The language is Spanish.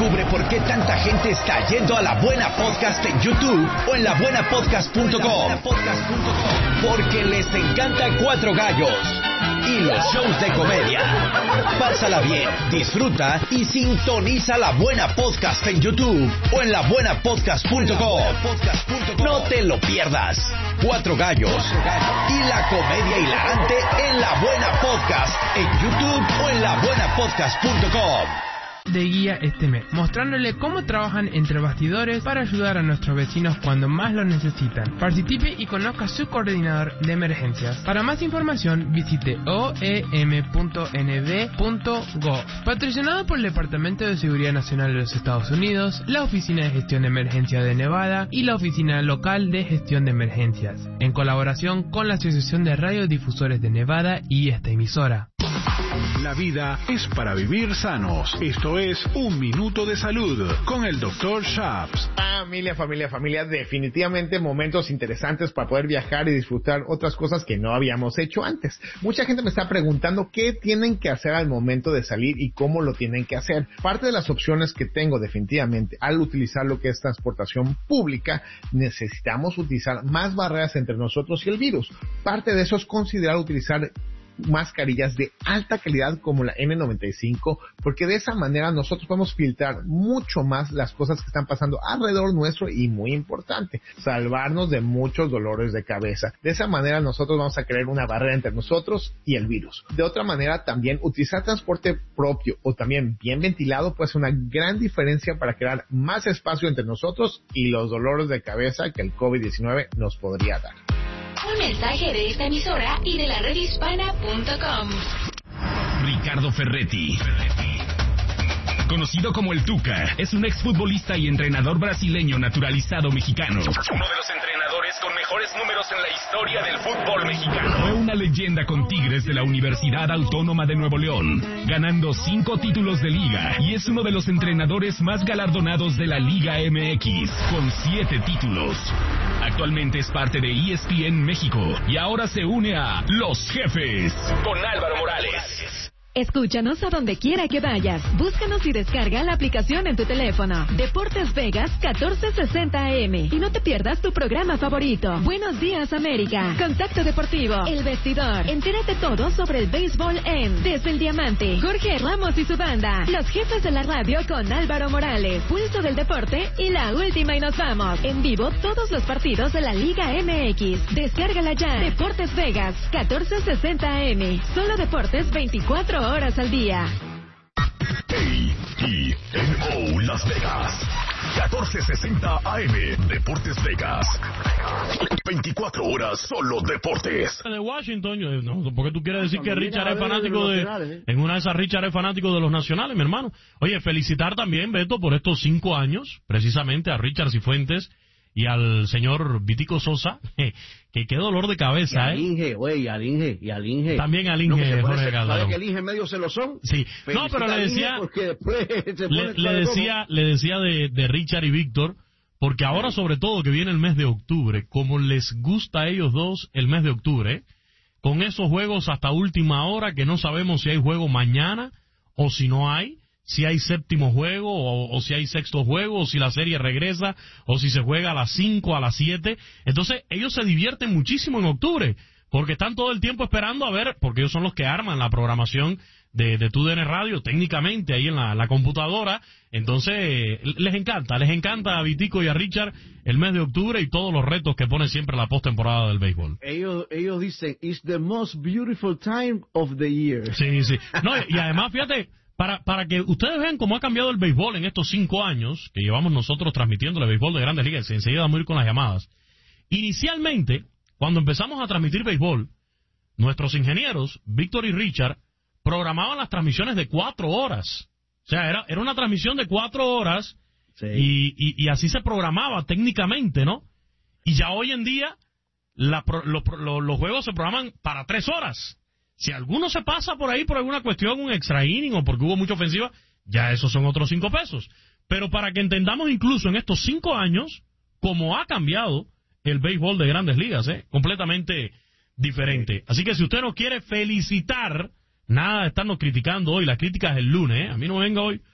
Descubre por qué tanta gente está yendo a La Buena Podcast en YouTube o en labuenapodcast.com. Porque les encanta Cuatro Gallos y los shows de comedia. Pásala bien, disfruta y sintoniza La Buena Podcast en YouTube o en labuenapodcast.com. No te lo pierdas. Cuatro Gallos y la comedia hilarante en La Buena Podcast en YouTube o en labuenapodcast.com. De guía este mes, mostrándole cómo trabajan entre bastidores para ayudar a nuestros vecinos cuando más lo necesitan. Participe y conozca a su coordinador de emergencias. Para más información visite oem.nv.gov. Patrocinado por el Departamento de Seguridad Nacional de los Estados Unidos, la Oficina de Gestión de Emergencia de Nevada y la Oficina Local de Gestión de Emergencias, en colaboración con la Asociación de Radiodifusores de Nevada y esta emisora. La vida es para vivir sanos. Esto es Un Minuto de Salud con el Dr. Shaps. Familia, definitivamente momentos interesantes para poder viajar y disfrutar otras cosas que no habíamos hecho antes. Mucha gente me está preguntando qué tienen que hacer al momento de salir y cómo lo tienen que hacer. Parte de las opciones que tengo definitivamente al utilizar lo que es transportación pública, necesitamos utilizar más barreras entre nosotros y el virus. Parte de eso es considerar utilizar mascarillas de alta calidad como la N95, porque de esa manera nosotros podemos filtrar mucho más las cosas que están pasando alrededor nuestro y, muy importante, salvarnos de muchos dolores de cabeza. De esa manera nosotros vamos a crear una barrera entre nosotros y el virus. De otra manera, también utilizar transporte propio o también bien ventilado puede ser una gran diferencia para crear más espacio entre nosotros y los dolores de cabeza que el COVID-19 nos podría dar. Un mensaje de esta emisora y de la redhispana.com. Ricardo Ferretti, conocido como el Tuca, es un exfutbolista y entrenador brasileño naturalizado mexicano. Uno de los entrenadores con mejores números en la historia del fútbol mexicano. Fue una leyenda con Tigres de la Universidad Autónoma de Nuevo León, ganando 5 títulos de liga, y es uno de los entrenadores más galardonados de la Liga MX, con 7 títulos. Actualmente es parte de ESPN México y ahora se une a Los Jefes con Álvaro Morales. Escúchanos a donde quiera que vayas. Búscanos y descarga la aplicación en tu teléfono. Deportes Vegas 1460 AM. Y no te pierdas tu programa favorito. Buenos Días América. Contacto Deportivo. El Vestidor. Entérate todo sobre el béisbol en Desde el Diamante. Jorge Ramos y su banda. Los Jefes de la Radio con Álvaro Morales. Pulso del Deporte y La Última y Nos Vamos. En vivo todos los partidos de la Liga MX. Descárgala ya. Deportes Vegas 1460 AM. Solo deportes 24 horas al día. AENO Las Vegas 1460 AM. Deportes Vegas, 24 horas solo deportes. De Washington, no, porque tú quieres decir que Richard es fanático de... En una de esas Richard es fanático de los nacionales, mi hermano. Oye, felicitar también, Beto, por estos 5 años, precisamente a Richard Cifuentes y al señor Vitico Sosa, que qué dolor de cabeza, y al Inge. También al Inge, no, Jorge Calderón. ¿Sabe que el Inge medio se lo son? Sí. No, pero le decía, le decía de Richard y Víctor, porque ahora sobre todo que viene el mes de octubre, como les gusta a ellos dos el mes de octubre, con esos juegos hasta última hora, que no sabemos si hay juego mañana o si no hay, si hay séptimo juego o si hay sexto juego, o si la serie regresa, o si se juega a las 5, a las 7. Entonces ellos se divierten muchísimo en octubre, porque están todo el tiempo esperando a ver, porque ellos son los que arman la programación de TUDN Radio técnicamente ahí en la computadora. Entonces les encanta a Vitico y a Richard el mes de octubre y todos los retos que pone siempre la postemporada del béisbol. Ellos dicen, it's the most beautiful time of the year. Sí. No, y además, fíjate, para que ustedes vean cómo ha cambiado el béisbol en estos 5 años que llevamos nosotros transmitiendo el béisbol de Grandes Ligas, enseguida vamos a ir con las llamadas. Inicialmente, cuando empezamos a transmitir béisbol, nuestros ingenieros, Víctor y Richard, programaban las transmisiones de 4 horas. O sea, era una transmisión de 4 horas, sí. y así se programaba técnicamente, ¿no? Y ya hoy en día los juegos se programan para 3 horas. Si alguno se pasa por ahí por alguna cuestión, un extra inning o porque hubo mucha ofensiva, ya esos son otros 5 pesos. Pero para que entendamos incluso en estos 5 años, cómo ha cambiado el béisbol de Grandes Ligas, completamente diferente. Así que si usted nos quiere felicitar, nada de estarnos criticando hoy, las críticas el lunes, a mí no venga hoy